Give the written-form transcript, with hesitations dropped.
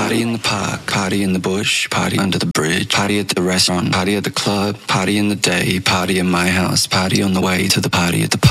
Party in the park, party in the bush, party under the bridge, party at the restaurant, party at the club, party in the day, party in my house, party on the way to the party at the